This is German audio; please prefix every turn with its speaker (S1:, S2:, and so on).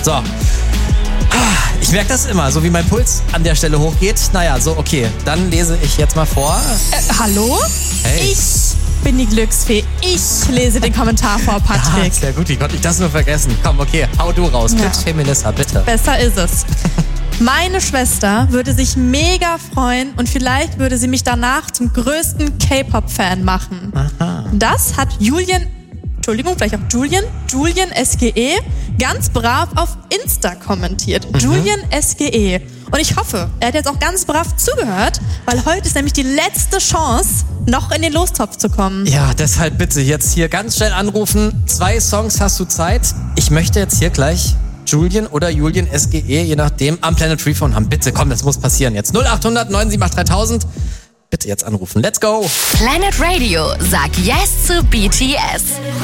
S1: So. Ich merke das immer, so wie mein Puls an der Stelle hochgeht. Naja, so okay, dann lese ich jetzt mal vor.
S2: Hallo?
S1: Hey.
S2: Ich bin die Glücksfee. Ich lese den Kommentar vor, Patrick.
S1: Ja, sehr gut, wie konnte ich das nur vergessen? Komm, okay, hau du raus.
S2: Ja.
S1: Glücksfee Melissa, bitte.
S2: Besser ist es. Meine Schwester würde sich mega freuen und vielleicht würde sie mich danach zum größten K-Pop-Fan machen.
S1: Aha.
S2: Das hat Julian SGE ganz brav auf Insta kommentiert. Julian SGE. Und ich hoffe, er hat jetzt auch ganz brav zugehört, weil heute ist nämlich die letzte Chance, noch in den Lostopf zu kommen.
S1: Ja, deshalb bitte jetzt hier ganz schnell anrufen. 2 Songs hast du Zeit. Ich möchte jetzt hier gleich Julian oder Julian SGE, je nachdem, am Planet Freephone haben. Bitte, komm, das muss passieren jetzt. 0800 978 3000. Bitte jetzt anrufen. Let's go.
S3: Planet Radio sagt Yes zu BTS.